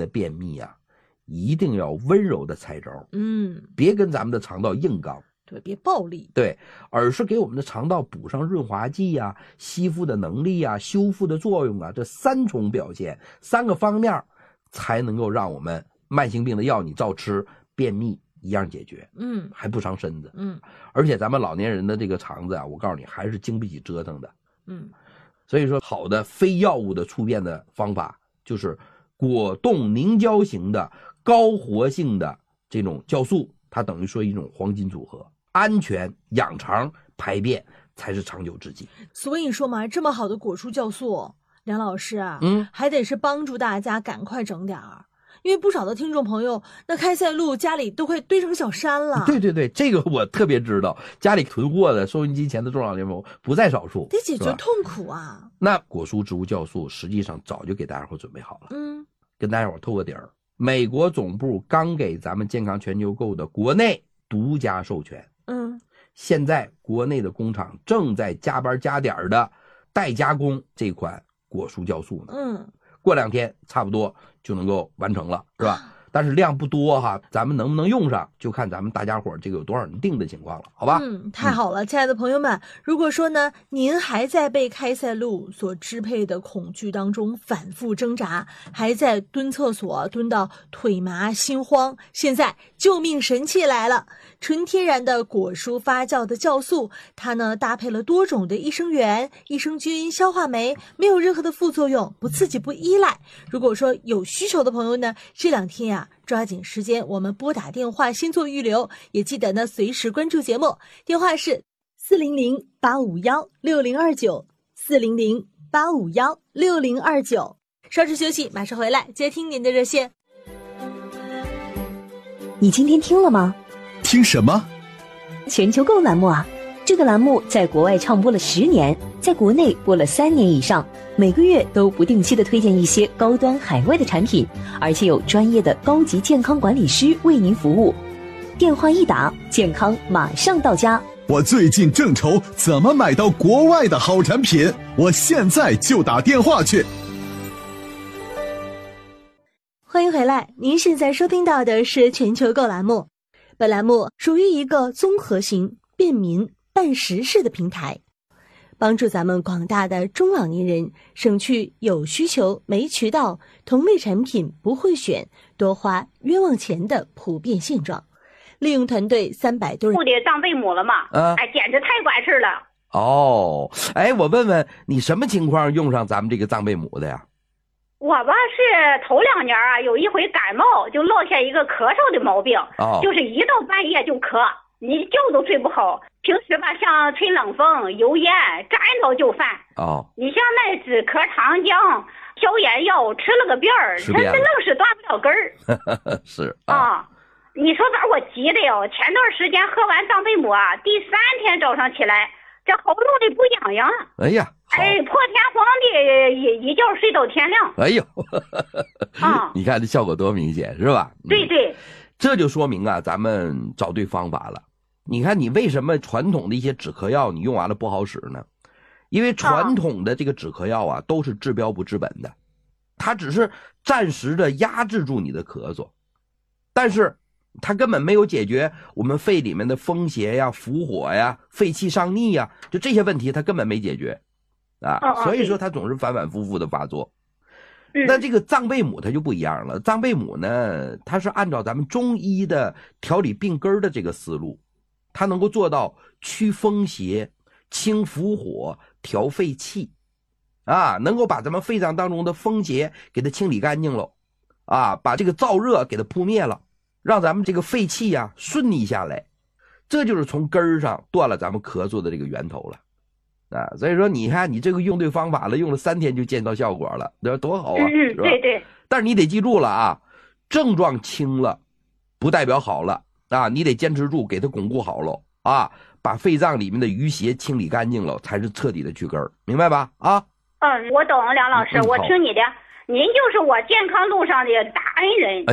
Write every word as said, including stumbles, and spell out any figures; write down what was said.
的便秘啊，一定要温柔的拆招， 嗯， 别跟咱们的肠道硬刚， 对，别暴力， 对，而是给我们的肠道补上润滑剂啊、吸附的能力啊、修复的作用啊，这三重表现，三个方面才能够让我们慢性病的药你照吃，便秘一样解决， 嗯， 还不伤身子， 嗯， 而且咱们老年人的这个肠子啊，我告诉你还是经不起折腾的， 嗯， 所以说好的非药物的促便的方法就是果冻凝胶型的高活性的这种酵素，它等于说一种黄金组合，安全养肠排便才是长久之计。 所以说嘛，这么好的果蔬酵素，梁老师啊， 嗯， 还得是帮助大家赶快整点儿。因为不少的听众朋友，那开塞露家里都快堆成小山了。 对对对，这个我特别知道，家里囤货的收音机前的中老年朋友不在少数， 得解决痛苦啊。 那果蔬植物酵素实际上早就给大家伙准备好了， 嗯， 跟大家伙透个底儿。美国总部刚给咱们健康全球购的国内独家授权， 嗯， 现在国内的工厂正在加班加点的代加工这款果蔬酵素呢。 嗯， 过两天差不多就能够完成了，是吧？但是量不多哈，咱们能不能用上，就看咱们大家伙这个有多少人订的情况了，好吧？ 嗯，太好了，嗯、亲爱的朋友们，如果说呢，您还在被开塞露所支配的恐惧当中反复挣扎，还在蹲厕所蹲到腿麻心慌，现在救命神器来了！纯天然的果蔬发酵的酵素，它呢搭配了多种的益生元、益生菌、消化酶，没有任何的副作用，不刺激不依赖。如果说有需求的朋友呢，这两天呀、啊。抓紧时间，我们拨打电话先做预留，也记得呢随时关注节目。电话是四零零八五幺六零二九，四零零八五幺六零二九。稍事休息，马上回来接听您的热线。 你今天听了吗？ 听什么？ 全球购栏目啊！这个栏目在国外唱播了十年，在国内播了三年以上，每个月都不定期的推荐一些高端海外的产品，而且有专业的高级健康管理师为您服务。电话一打，健康马上到家。 我最近正愁怎么买到国外的好产品，我现在就打电话去。 欢迎回来，您现在收听到的是全球购栏目，本栏目属于一个综合型便民办实事的平台，帮助咱们广大的中老年人省去有需求没渠道、同类产品不会选、多花冤枉钱的普遍现状。利用团队三百多人， 我的长辈母了嘛， 啊， 哎，简直太管事了。 哦，哎，我问问你什么情况用上咱们这个藏贝母的呀？ 我吧是头两年啊，有一回感冒就落下一个咳嗽的毛病， 哦， 就是一到半夜就咳，你觉都睡不好。平时吧，像吹冷风、油烟，沾着就犯。哦，你像那止咳糖浆、消炎药，吃了个遍儿，它这愣是断不了根儿。 是啊。啊你说把我急的哟！前段时间喝完藏贝母啊，第三天早上起来，这喉咙里不痒痒。 哎呀， 哎，破天荒的一一觉睡到天亮。 哎呦， 啊， 你看这效果多明显，是吧？ 对对， 嗯，这就说明啊，咱们找对方法了。你看，你为什么传统的一些止咳药你用完了不好使呢？因为传统的这个止咳药啊，都是治标不治本的，它只是暂时的压制住你的咳嗽，但是它根本没有解决我们肺里面的风邪呀、伏火呀、肺气上逆呀，就这些问题它根本没解决啊，所以说它总是反反复复的发作。那这个藏贝母它就不一样了，藏贝母呢，它是按照咱们中医的调理病根的这个思路，它能够做到驱风邪、清伏火、调肺气啊，能够把咱们肺脏当中的风邪给它清理干净了啊，把这个燥热给它扑灭了，让咱们这个肺气啊顺利下来，这就是从根儿上断了咱们咳嗽的这个源头了啊。所以说你看你这个用对方法了，用了三天就见到效果了，这多好啊， 嗯， 是吧？ 对对。 但是你得记住了啊，症状轻了不代表好了啊，你得坚持住，给它巩固好了啊，把肺脏里面的余邪清理干净了，才是彻底的去根儿，明白吧？啊， 嗯，我懂，梁老师， 嗯、 我听你的，您就是我健康路上的大恩人。